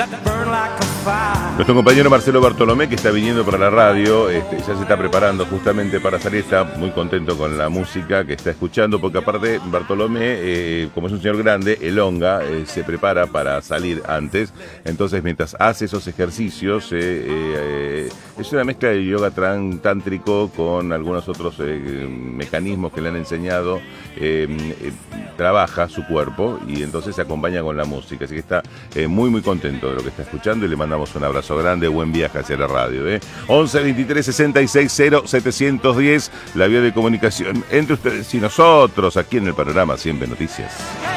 Nuestro compañero Marcelo Bartolomé, que está viniendo para la radio, ya se está preparando justamente para salir, está muy contento con la música que está escuchando, porque aparte Bartolomé, como es un señor grande, elonga, se prepara para salir antes, entonces mientras hace esos ejercicios, es una mezcla de yoga tántrico con algunos otros mecanismos que le han enseñado, trabaja su cuerpo y entonces se acompaña con la música, así que está muy contento de lo que está escuchando y le mandamos un abrazo grande, buen viaje hacia la radio. 11 23 66 0 710, la vía de comunicación entre ustedes y nosotros, aquí en el Panorama Siempre Noticias.